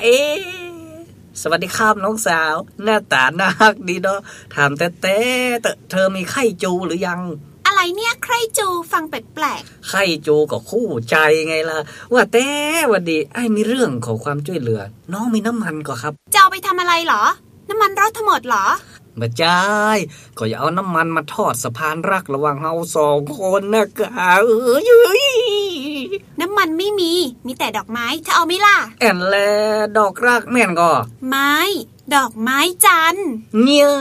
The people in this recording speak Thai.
เอ๊สวัสดีครับน้องสาวหน้าตาน่ารักดีเนาะถามแต่เธอมีไข้จูหรือยังอะไรเนี่ยไข้จูฟังแปลกๆไข้จูก็คู่ใจไงล่ะว่าแต่วันดีไอ้มีเรื่องขอความช่วยเหลือน้องมีน้ำมันก็ครับจะเอาไปทำอะไรเหรอน้ำมันรถทั้งหมดเหรอบ่ใช่ก็อย่าเอาน้ำมันมาทอดสะพานรักระหว่างเฮา2 คนนะกะน้ำมันไม่มีแต่ดอกไม้จะเอาไหมล่ะแอนแลดอกรักแม่นก็ไม้ดอกไม้จันทร์เนี่ย